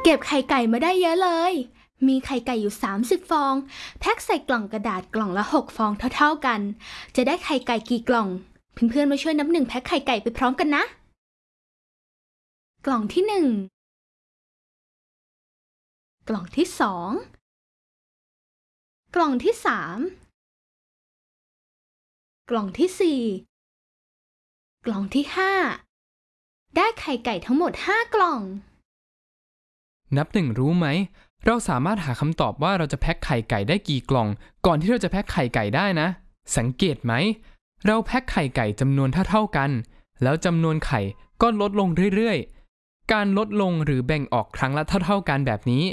เก็บไข่ไก่มาได้เยอะเลย มีไข่ไก่อยู่30ฟอง แพ็คใส่กล่องกระดาษกล่องละ6ฟองเท่าๆกัน จะได้ไข่ไก่กี่กล่อง เพื่อนๆมาช่วยนับ1แพ็คไข่ไก่ไปพร้อมกันนะ กล่องที่1กล่องที่2กล่องที่3กล่องที่4กล่องที่5ได้ไข่ไก่ทั้งหมด5กล่องนับ1รู้ไหมเราสามารถหาคำตอบว่าเราจะแพ็คไข่ไก่ได้กี่กล่องก่อนที่เราจะแพ็คไข่ไก่ได้นะสังเกตไหมเราแพ็คไข่ไก่จำนวนเท่ากันแล้วจำนวนไข่ก็ลดลงเรื่อยๆการลดลงหรือแบ่งออกครั้งละเท่ากันแบบนี้